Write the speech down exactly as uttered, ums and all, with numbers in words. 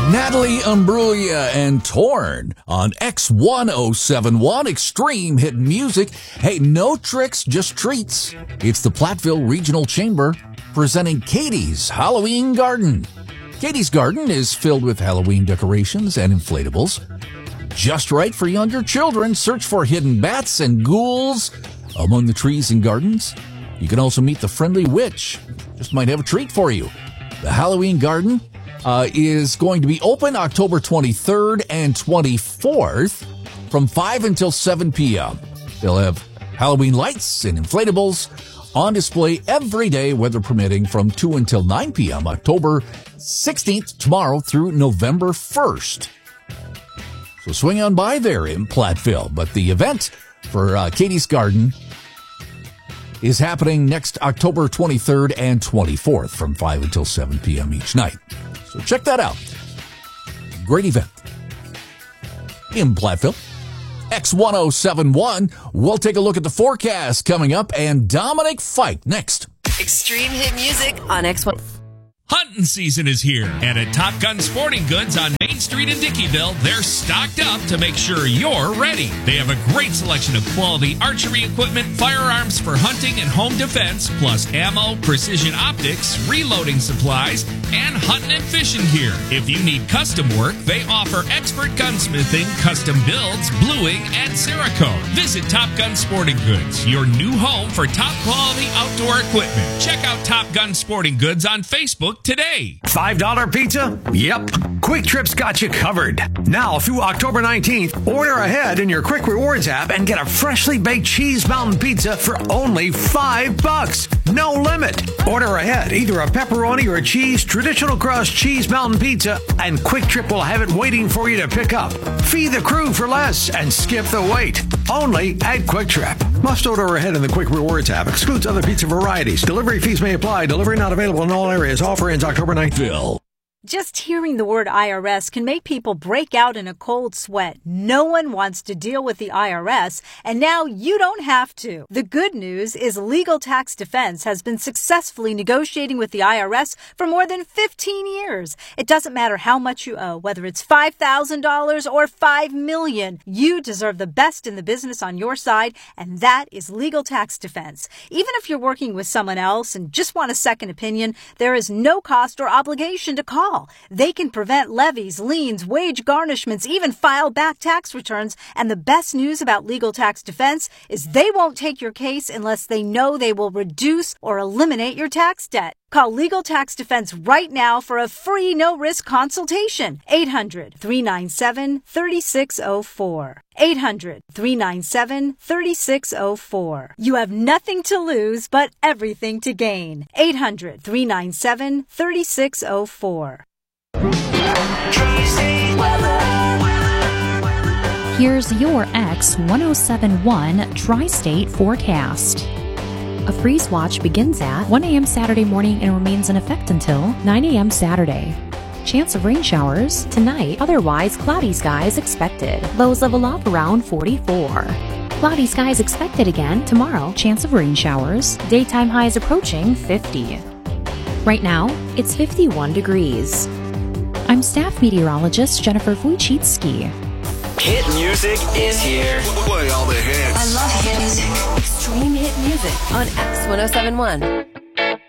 Natalie Imbruglia and Torn on X one oh seven one Extreme Hit Music. Hey, no tricks, just treats. It's the Platteville Regional Chamber presenting Katie's Halloween Garden. Katie's Garden is filled with Halloween decorations and inflatables. Just right for younger children. Search for hidden bats and ghouls among the trees and gardens. You can also meet the friendly witch. Just might have a treat for you. The Halloween Garden uh, is going to be open October twenty-third and twenty-fourth from five until seven p.m. They'll have Halloween lights and inflatables on display every day, weather permitting, from two until nine p.m. October sixteenth, tomorrow, through November first. So swing on by there in Platteville. But the event for uh, Katie's Garden is happening next October twenty-third and twenty-fourth from five until seven p.m. each night. So check that out. Great event in Platteville. X one oh seven one. We'll take a look at the forecast coming up, and Dominic Fike next. Extreme Hit Music on X one. Hunting season is here, and at Top Gun Sporting Goods on Main Street in Dickeyville, they're stocked up to make sure you're ready. They have a great selection of quality archery equipment, firearms for hunting and home defense, plus ammo, precision optics, reloading supplies, and hunting and fishing gear. If you need custom work, they offer expert gunsmithing, custom builds, bluing, and Cerakote. Visit Top Gun Sporting Goods, your new home for top quality outdoor equipment. Check out Top Gun Sporting Goods on Facebook today. five dollar pizza? Yep. Quick Trip's got you covered. Now through October nineteenth, order ahead in your Quick Rewards app and get a freshly baked cheese mountain pizza for only five bucks. No limit. Order ahead, either a pepperoni or a cheese traditional crust cheese mountain pizza, and Quick Trip will have it waiting for you to pick up. Feed the crew for less and skip the wait. Only at Quick Trip. Must order ahead in the Quick Rewards app. Excludes other pizza varieties. Delivery fees may apply. Delivery not available in all areas. Offer ends October ninth. Bill. Just hearing the word I R S can make people break out in a cold sweat. No one wants to deal with the I R S, and now you don't have to. The good news is Legal Tax Defense has been successfully negotiating with the I R S for more than fifteen years. It doesn't matter how much you owe, whether it's five thousand dollars or five million dollars. You deserve the best in the business on your side, and that is Legal Tax Defense. Even if you're working with someone else and just want a second opinion, there is no cost or obligation to call. They can prevent levies, liens, wage garnishments, even file back tax returns. And the best news about Legal Tax Defense is they won't take your case unless they know they will reduce or eliminate your tax debt. Call Legal Tax Defense right now for a free no-risk consultation. eight hundred, three nine seven, three six zero four. eight hundred, three nine seven, three six zero four. You have nothing to lose but everything to gain. eight hundred, three nine seven, three six zero four. Here's your X one oh seven one Tri-State forecast. A freeze watch begins at one a.m. Saturday morning and remains in effect until nine a.m. Saturday. Chance of rain showers tonight, otherwise cloudy skies expected. Lows level off around forty-four. Cloudy skies expected again tomorrow. Chance of rain showers. Daytime highs approaching fifty. Right now, it's fifty-one degrees. I'm staff meteorologist Jennifer Wojcicki. Hit music is here. Play all the hits. I love hit music. Extreme Hit Music on X one oh seven one.